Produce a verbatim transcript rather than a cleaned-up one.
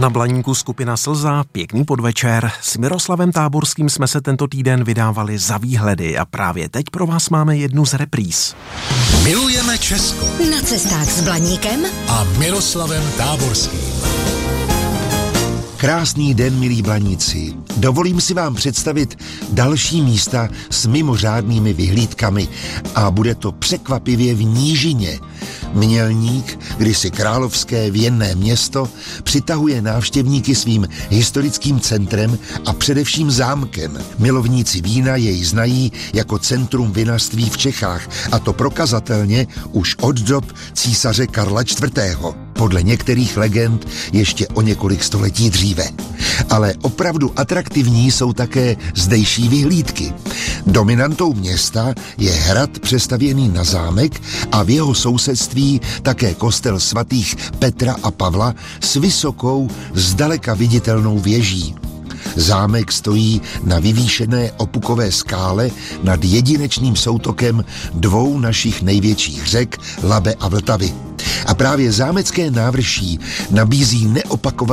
Na Blaníku skupina Slza, pěkný podvečer. S Miroslavem Táborským jsme se tento týden vydávali za výhledy a právě teď pro vás máme jednu z repríz. Milujeme Česko. Na cestách s Blaníkem a Miroslavem Táborským. Krásný den, milí Blaníci. Dovolím si vám představit další místa s mimořádnými vyhlídkami a bude to překvapivě v nížině. Mělník, kdysi královské věnné město, přitahuje návštěvníky svým historickým centrem a především zámkem. Milovníci vína jej znají jako centrum vinařství v Čechách, a to prokazatelně už od dob císaře Karla čtvrtého. Podle některých legend ještě o několik století dříve. Ale opravdu atraktivní jsou také zdejší vyhlídky. Dominantou města je hrad přestavěný na zámek a v jeho sousedství také kostel svatých Petra a Pavla s vysokou, zdaleka viditelnou věží. Zámek stojí na vyvýšené opukové skále nad jedinečným soutokem dvou našich největších řek, Labe a Vltavy. A právě zámecké návrší nabízí neopakované